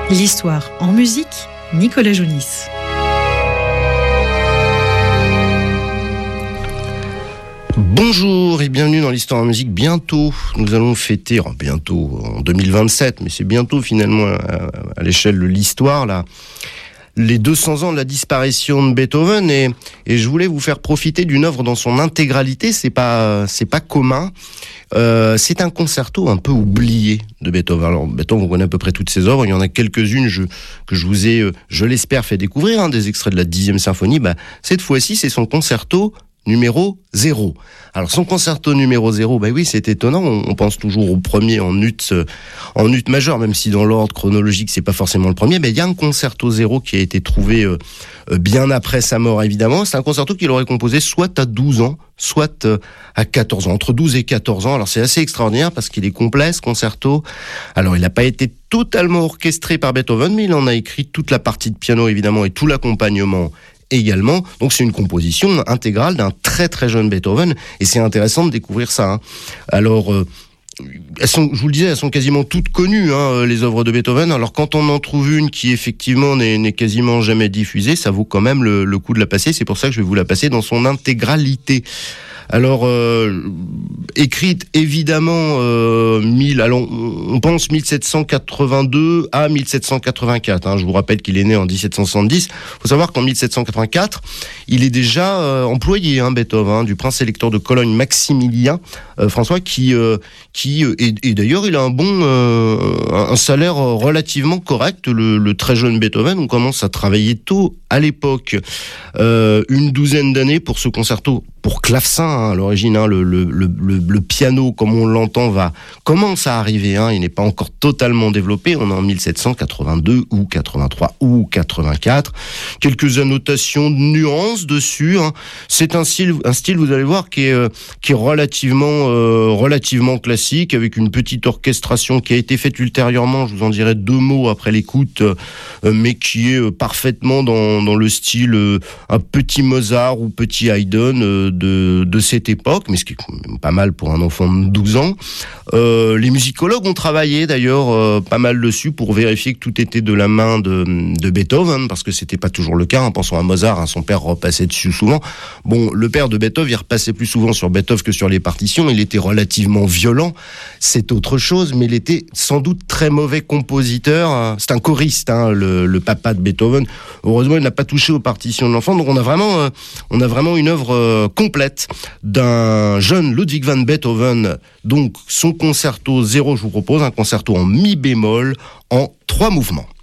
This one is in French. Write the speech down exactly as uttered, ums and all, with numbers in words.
L'histoire en musique, Nicolas Jounis. Bonjour et bienvenue dans l'histoire en musique. Bientôt, nous allons fêter, oh, bientôt en deux mille vingt-sept, mais c'est bientôt finalement à, à l'échelle de l'histoire, là, les deux cents ans de la disparition de Beethoven, et, et je voulais vous faire profiter d'une œuvre dans son intégralité. C'est pas, c'est pas commun. Euh, c'est un concerto un peu oublié de Beethoven. Alors Beethoven, on connaît à peu près toutes ses œuvres. Il y en a quelques-unes je, que je vous ai, euh, je l'espère, fait découvrir, hein, des extraits de la dixième symphonie. Bah, cette fois-ci, c'est son concerto numéro zéro. Alors son concerto numéro zéro, bah oui, c'est étonnant, on, on pense toujours au premier en ut, euh, en ut majeur, même si dans l'ordre chronologique c'est pas forcément le premier, mais il y a un concerto zéro qui a été trouvé euh, euh, bien après sa mort évidemment. C'est un concerto qu'il aurait composé soit à douze ans, soit euh, à quatorze ans, entre douze et quatorze ans. Alors c'est assez extraordinaire parce qu'il est complet ce concerto. Alors il n'a pas été totalement orchestré par Beethoven, mais il en a écrit toute la partie de piano évidemment et tout l'accompagnement également. Donc c'est une composition intégrale d'un très très jeune Beethoven, et c'est intéressant de découvrir ça. Hein. Alors, euh, elles sont, je vous le disais, elles sont quasiment toutes connues, hein, les œuvres de Beethoven. Alors quand on en trouve une qui effectivement n'est, n'est quasiment jamais diffusée, ça vaut quand même le, le coup de la passer. C'est pour ça que je vais vous la passer dans son intégralité. Alors, euh, écrite évidemment euh, mille, alors on pense mille sept cent quatre-vingt-deux à mille sept cent quatre-vingt-quatre. Hein, je vous rappelle qu'il est né en dix-sept cent soixante-dix. Il faut savoir qu'en mille sept cent quatre-vingt-quatre, il est déjà euh, employé, hein, Beethoven, hein, du prince électeur de Cologne Maximilien euh, François, qui, euh, qui et, et d'ailleurs il a un bon, euh, un salaire relativement correct. Le, le très jeune Beethoven, on commence à travailler tôt à l'époque, euh, une douzaine d'années pour ce concerto pour clavecin, hein, à l'origine, hein, le, le, le, le piano, comme on l'entend, va commence à arriver. Hein, il n'est pas encore totalement développé. On est en mille sept cent quatre-vingt-deux ou quatre-vingt-trois ou quatre-vingt-quatre. Quelques annotations de nuances dessus. Hein. C'est un style, un style, vous allez voir, qui est, euh, qui est relativement, euh, relativement classique, avec une petite orchestration qui a été faite ultérieurement. Je vous en dirai deux mots après l'écoute, euh, mais qui est euh, parfaitement dans, dans le style euh, un petit Mozart ou petit Haydn. Euh, De, de cette époque, mais ce qui est quand même pas mal pour un enfant de douze ans. Euh, les musicologues ont travaillé d'ailleurs euh, pas mal dessus pour vérifier que tout était de la main de, de Beethoven, parce que c'était pas toujours le cas. Hein. Pensons à Mozart, hein, son père repassait dessus souvent. Bon, le père de Beethoven, il repassait plus souvent sur Beethoven que sur les partitions. Il était relativement violent, c'est autre chose, mais il était sans doute très mauvais compositeur. C'est un choriste, hein, le, le papa de Beethoven. Heureusement, il n'a pas touché aux partitions de l'enfant. Donc on a vraiment, euh, on a vraiment une œuvre euh, complète d'un jeune Ludwig van Beethoven. Donc son concerto zéro, je vous propose un concerto en mi bémol en trois mouvements.